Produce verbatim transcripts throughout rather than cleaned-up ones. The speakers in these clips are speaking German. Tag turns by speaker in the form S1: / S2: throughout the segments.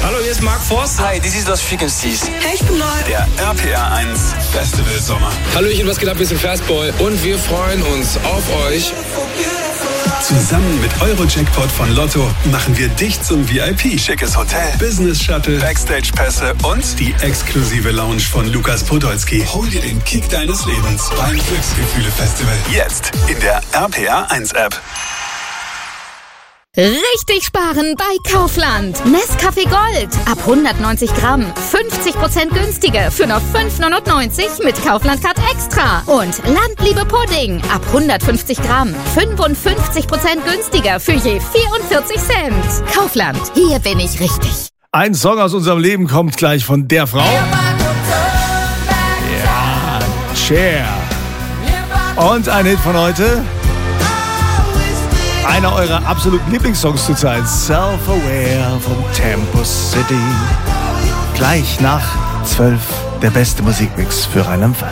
S1: Hallo, hier ist Mark Forster.
S2: Hi, this is Los Frequencies.
S3: Hey, ich bin neu.
S4: Der R P R eins Festival Sommer.
S1: Hallöchen, was geht ab? Wir sind Fastboy und wir freuen uns auf euch.
S4: Zusammen mit Euro-Jackpot von Lotto machen wir dich zum V I P. Schickes Hotel, Business-Shuttle, Backstage-Pässe und die exklusive Lounge von Lukas Podolski. Hol dir den Kick deines Lebens beim Glücksgefühle-Festival. Jetzt in der R P R eins App.
S5: Richtig sparen bei Kaufland. Nescafé Gold ab hundertneunzig Gramm. fünfzig Prozent günstiger für nur fünf neunundneunzig mit Kaufland-Card Extra. Und Landliebe Pudding ab hundertfünfzig Gramm. fünfundfünfzig Prozent günstiger für je vierundvierzig Cent. Kaufland, hier bin ich richtig.
S6: Ein Song aus unserem Leben kommt gleich von der Frau. Ja, Cher. Und ein Hit von heute. Einer eurer absoluten Lieblingssongs zurzeit, Self-Aware von Tempo City. Gleich nach zwölf, der beste Musikmix für Rheinland-Pfalz.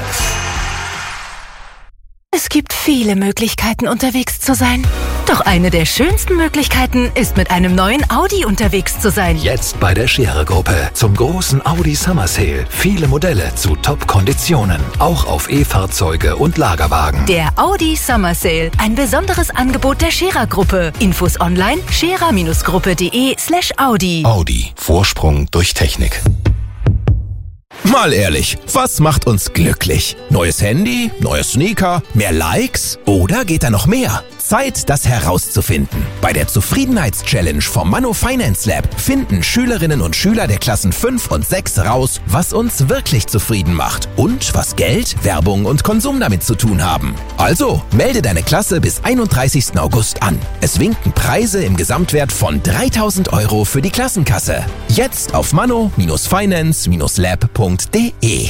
S7: Es gibt viele Möglichkeiten, unterwegs zu sein. Doch eine der schönsten Möglichkeiten ist, mit einem neuen Audi unterwegs zu sein.
S8: Jetzt bei der Scherer-Gruppe zum großen Audi Summer Sale. Viele Modelle zu Top-Konditionen. Auch auf E-Fahrzeuge und Lagerwagen.
S7: Der Audi Summer Sale. Ein besonderes Angebot der Scherer-Gruppe. Infos online scherer-gruppe.de slash Audi.
S8: Audi. Vorsprung durch Technik. Mal ehrlich, was macht uns glücklich? Neues Handy? Neue Sneaker? Mehr Likes? Oder geht da noch mehr? Zeit, das herauszufinden. Bei der Zufriedenheitschallenge vom Mano Finance Lab finden Schülerinnen und Schüler der Klassen fünf und sechs raus, was uns wirklich zufrieden macht und was Geld, Werbung und Konsum damit zu tun haben. Also, melde deine Klasse bis einunddreißigsten August an. Es winken Preise im Gesamtwert von dreitausend Euro für die Klassenkasse. Jetzt auf mano Finance Lab punkt de.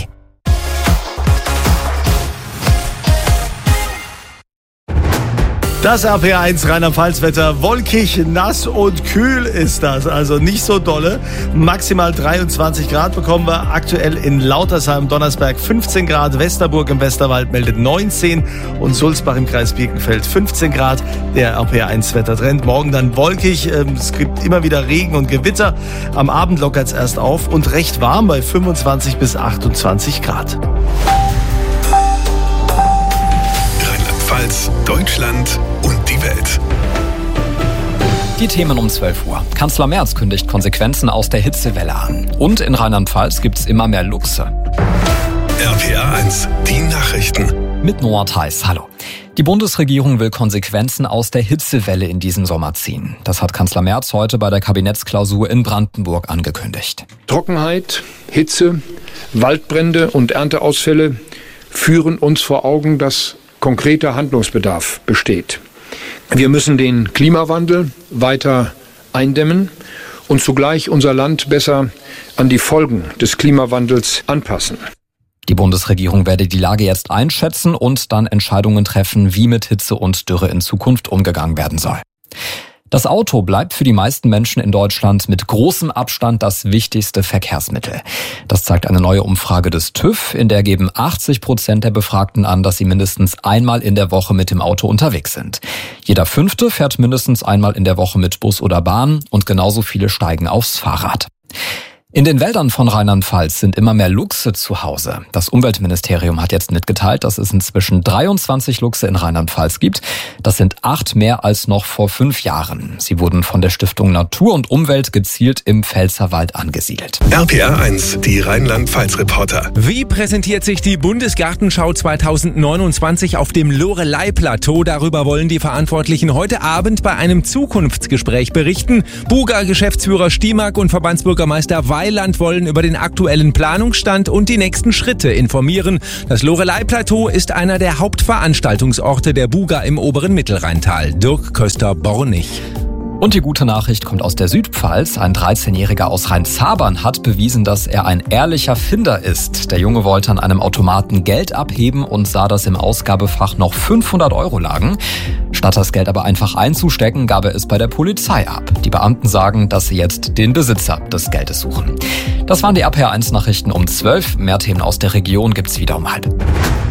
S6: Das R P R eins Rheinland-Pfalz-Wetter, wolkig, nass und kühl ist das, also nicht so dolle. Maximal dreiundzwanzig Grad bekommen wir aktuell in Lautersheim, Donnersberg fünfzehn Grad, Westerburg im Westerwald meldet neunzehn und Sulzbach im Kreis Birkenfeld fünfzehn Grad. Der R P R eins Wettertrend, morgen dann wolkig, es gibt immer wieder Regen und Gewitter. Am Abend lockert es erst auf und recht warm bei fünfundzwanzig bis achtundzwanzig Grad.
S4: Rheinland-Pfalz, Deutschland und die Welt.
S9: Die Themen um zwölf Uhr. Kanzler Merz kündigt Konsequenzen aus der Hitzewelle an. Und in Rheinland-Pfalz gibt es immer mehr Luchse.
S4: R P R eins, die Nachrichten.
S9: Mit Noah Theis, hallo. Die Bundesregierung will Konsequenzen aus der Hitzewelle in diesem Sommer ziehen. Das hat Kanzler Merz heute bei der Kabinettsklausur in Brandenburg angekündigt.
S10: Trockenheit, Hitze, Waldbrände und Ernteausfälle führen uns vor Augen, dass konkreter Handlungsbedarf besteht. Wir müssen den Klimawandel weiter eindämmen und zugleich unser Land besser an die Folgen des Klimawandels anpassen.
S9: Die Bundesregierung werde die Lage jetzt einschätzen und dann Entscheidungen treffen, wie mit Hitze und Dürre in Zukunft umgegangen werden soll. Das Auto bleibt für die meisten Menschen in Deutschland mit großem Abstand das wichtigste Verkehrsmittel. Das zeigt eine neue Umfrage des TÜV, in der geben achtzig Prozent der Befragten an, dass sie mindestens einmal in der Woche mit dem Auto unterwegs sind. Jeder Fünfte fährt mindestens einmal in der Woche mit Bus oder Bahn und genauso viele steigen aufs Fahrrad. In den Wäldern von Rheinland-Pfalz sind immer mehr Luchse zu Hause. Das Umweltministerium hat jetzt mitgeteilt, dass es inzwischen dreiundzwanzig Luchse in Rheinland-Pfalz gibt. Das sind acht mehr als noch vor fünf Jahren. Sie wurden von der Stiftung Natur und Umwelt gezielt im Pfälzerwald angesiedelt.
S4: R P R eins, die Rheinland-Pfalz-Reporter.
S11: Wie präsentiert sich die Bundesgartenschau zweitausendneunundzwanzig auf dem Loreley-Plateau? Darüber wollen die Verantwortlichen heute Abend bei einem Zukunftsgespräch berichten. Buga-Geschäftsführer Stiemak und Verbandsbürgermeister Weiland wollen über den aktuellen Planungsstand und die nächsten Schritte informieren. Das Loreley-Plateau ist einer der Hauptveranstaltungsorte der Buga im oberen Mittelrheintal. Dirk Köster-Bornich.
S9: Und die gute Nachricht kommt aus der Südpfalz. Ein dreizehnjähriger aus Rheinzabern hat bewiesen, dass er ein ehrlicher Finder ist. Der Junge wollte an einem Automaten Geld abheben und sah, dass im Ausgabefach noch fünfhundert Euro lagen. Statt das Geld aber einfach einzustecken, gab er es bei der Polizei ab. Die Beamten sagen, dass sie jetzt den Besitzer des Geldes suchen. Das waren die R P R eins Nachrichten um zwölf. Mehr Themen aus der Region gibt's wieder um halb.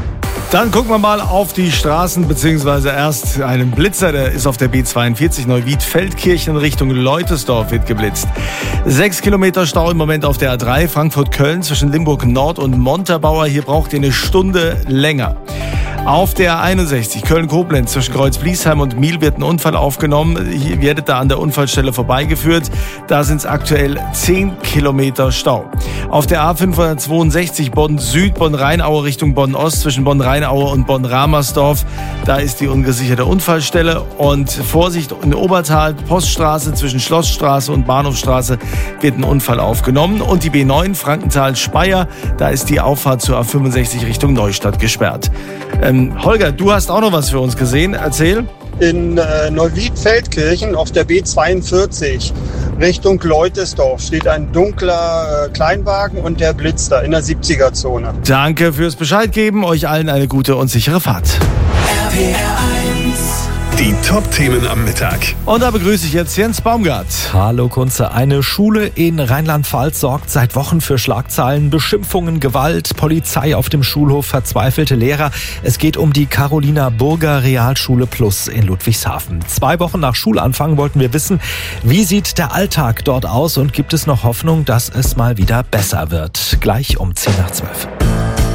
S6: Dann gucken wir mal auf die Straßen, beziehungsweise erst einen Blitzer, der ist auf der B zweiundvierzig Neuwied-Feldkirchen Richtung Leutesdorf wird geblitzt. Sechs Kilometer Stau im Moment auf der A drei Frankfurt-Köln zwischen Limburg Nord und Montabaur. Hier braucht ihr eine Stunde länger. Auf der einundsechzig Köln-Koblenz zwischen Kreuz-Bliesheim und Miel wird ein Unfall aufgenommen. Ihr werdet da an der Unfallstelle vorbeigeführt. Da sind es aktuell zehn Kilometer Stau. Auf der A fünfhundertzweiundsechzig Bonn-Süd, Bonn-Rheinaue Richtung Bonn-Ost zwischen Bonn-Rheinaue und Bonn-Ramersdorf. Da ist die ungesicherte Unfallstelle. Und Vorsicht in Obertal, Poststraße zwischen Schlossstraße und Bahnhofstraße wird ein Unfall aufgenommen. Und die B neun Frankenthal-Speyer, da ist die Auffahrt zur A fünfundsechzig Richtung Neustadt gesperrt. Ähm, Holger, du hast auch noch was für uns gesehen. Erzähl.
S2: In äh, Neuwied-Feldkirchen auf der B zweiundvierzig Richtung Leutesdorf steht ein dunkler äh, Kleinwagen und der blitzt da in der siebziger-Zone.
S6: Danke fürs Bescheid geben. Euch allen eine gute und sichere Fahrt.
S4: R P R eins. Die Top-Themen am Mittag.
S6: Und da begrüße ich jetzt Jens Baumgart.
S11: Hallo Kunze. Eine Schule in Rheinland-Pfalz sorgt seit Wochen für Schlagzeilen, Beschimpfungen, Gewalt, Polizei auf dem Schulhof, verzweifelte Lehrer. Es geht um die Carolina Burger Realschule Plus in Ludwigshafen. Zwei Wochen nach Schulanfang wollten wir wissen, wie sieht der Alltag dort aus und gibt es noch Hoffnung, dass es mal wieder besser wird? Gleich um zehn nach zwölf.